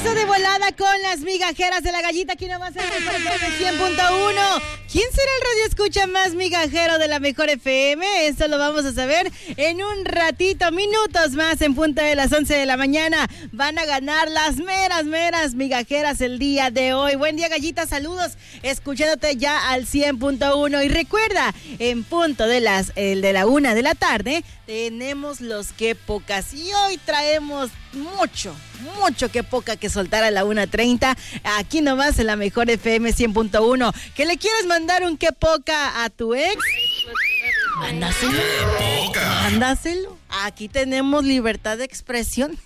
Regreso de volada con las migajeras de la gallita aquí nomás en el FM 100.1. ¿Quién será el radio escucha más migajero de la mejor FM? Eso lo vamos a saber en un ratito, minutos más, en punto de las 11 de la mañana. Van a ganar las meras migajeras el día de hoy. Buen día, gallita, saludos, escuchándote ya al 100.1. Y recuerda, en punto de la 1 de la tarde, tenemos los que pocas. Y hoy traemos mucho que poca que soltar a la 1:30. Aquí nomás en la mejor FM 100.1. ¿Que le quieres mandar un que poca a tu ex? Mándaselo. Aquí tenemos libertad de expresión.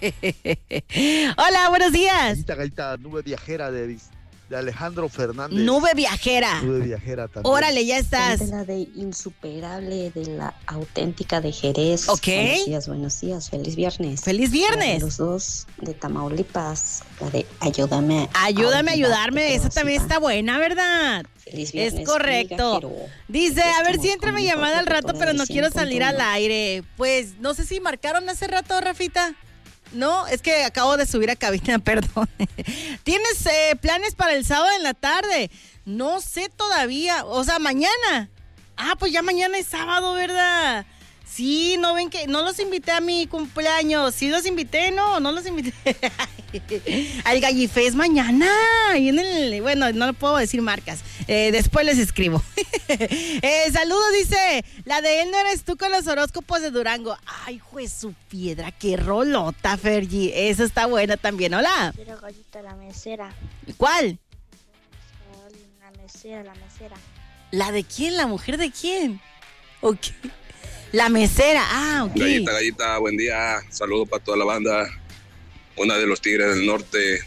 Hola, buenos días. Gallita, nube viajera de Alejandro Fernández. Nube viajera también. Órale, ya estás. De la de insuperable, de la auténtica de Jerez. Ok. Buenos días, feliz viernes. Feliz viernes. Los dos de Tamaulipas, la de ayúdame a ayudarme, esa también está buena, ¿verdad? Feliz viernes. Es correcto. Dice, a ver si entra mi llamada al rato, pero no quiero salir al aire. Pues no sé si marcaron hace rato, Rafita. No, es que acabo de subir a cabina, perdón. ¿Tienes planes para el sábado en la tarde? No sé todavía, o sea, mañana. Ah, pues ya mañana es sábado, ¿verdad? Sí, ¿no ven que no los invité a mi cumpleaños? Sí los invité, no los invité. Al Gallifest mañana. Bueno, no puedo decir marcas. Después les escribo. Saludos, dice. La de él no eres tú con los horóscopos de Durango. Ay, juez su piedra, qué rolota, Fergie. Eso está buena también. Hola. Quiero gallita, la mesera. ¿Cuál? La mesera. ¿La de quién? ¿La mujer de quién? Ok. La mesera, ok. Gallita, buen día. Saludos para toda la banda. Una de los Tigres del Norte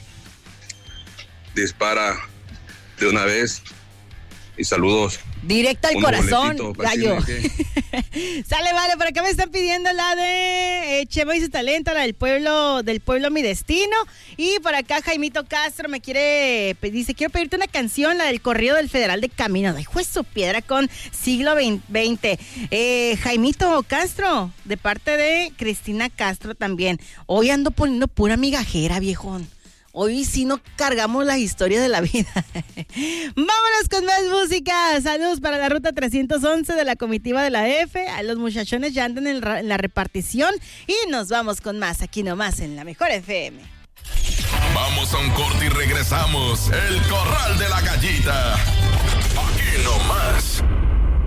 dispara de una vez. Y saludos. Directo al corazón, gallo. Que... Sale, vale, por acá me están pidiendo la de Chema y su talento, la del pueblo Mi Destino. Y por acá Jaimito Castro me dice, quiero pedirte una canción, la del corrido del Federal de Caminos. Ay, juez su piedra con siglo XX. Jaimito Castro, de parte de Cristina Castro también. Hoy ando poniendo pura migajera, viejón. Hoy sí no cargamos las historias de la vida. Vámonos con más música. Saludos para la ruta 311 de la comitiva de la F. A los muchachones ya andan en la repartición. Y nos vamos con más aquí nomás en la mejor FM. Vamos a un corte y regresamos. El Corral de la Gallita. Aquí nomás.